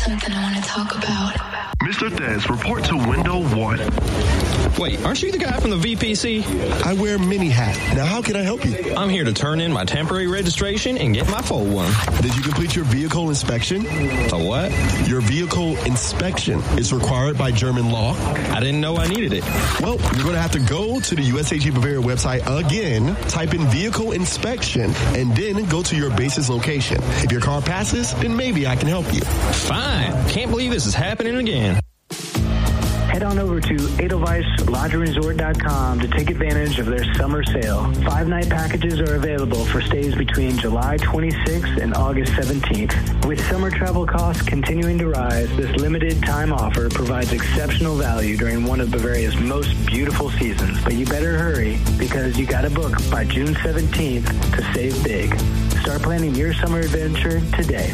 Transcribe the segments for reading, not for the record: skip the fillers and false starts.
something I want to talk about. Mr. Thez, report to window 1. Wait, aren't you the guy from the VPC? I wear mini hat. Now, how can I help you? I'm here to turn in my temporary registration and get my full one. Did you complete your vehicle inspection? A what? Your vehicle inspection is required by German law. I didn't know I needed it. Well, you're going to have to go to the USAG Bavaria website again, type in vehicle inspection, and then go to your base's location. If your car passes, then maybe I can help you. Fine. Can't believe this is happening again. Head on over to EdelweissLodgeResort.com to take advantage of their summer sale. 5-night packages are available for stays between July 26th and August 17th. With summer travel costs continuing to rise, this limited time offer provides exceptional value during one of Bavaria's most beautiful seasons. But you better hurry, because you gotta book by June 17th to save big. Start planning your summer adventure today.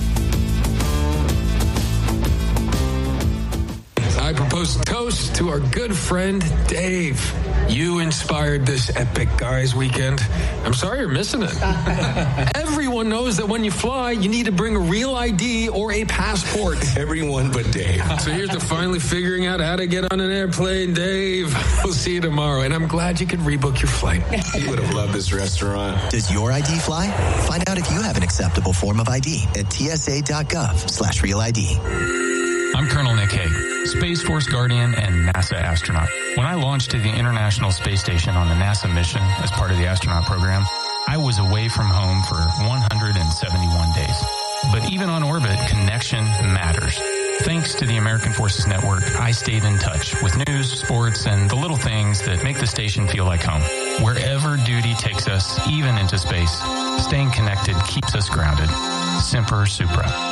I propose a toast to our good friend, Dave. You inspired this epic guys weekend. I'm sorry you're missing it. Everyone knows that when you fly, you need to bring a real ID or a passport. Everyone but Dave. So here's to finally figuring out how to get on an airplane, Dave. We'll see you tomorrow, and I'm glad you could rebook your flight. He would have loved this restaurant. Does your ID fly? Find out if you have an acceptable form of ID at tsa.gov/real-ID. I'm Colonel Nick Hague, Space Force Guardian and NASA astronaut. When I launched to the International Space Station on the NASA mission as part of the astronaut program, I was away from home for 171 days. But even on orbit, connection matters. Thanks to the American Forces Network, I stayed in touch with news, sports, and the little things that make the station feel like home. Wherever duty takes us, even into space, staying connected keeps us grounded. Semper Supra.